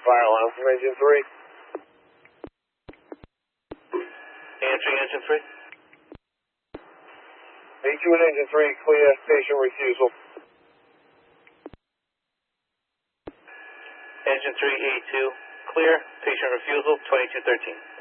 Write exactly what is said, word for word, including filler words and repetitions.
Fire alarm from engine three. Answering engine three. A two and engine three, clear, station refusal. Engine three, A two, clear, patient refusal, twenty-two thirteen.